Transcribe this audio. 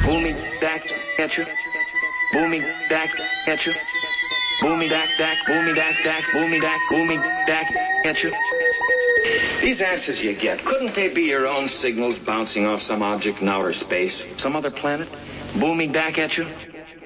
Booming back at you. Booming back at you. Booming back, booming back, booming back at you. These answers you get, couldn't they be your own signals bouncing off some object in outer space? Some other planet? Booming back at you?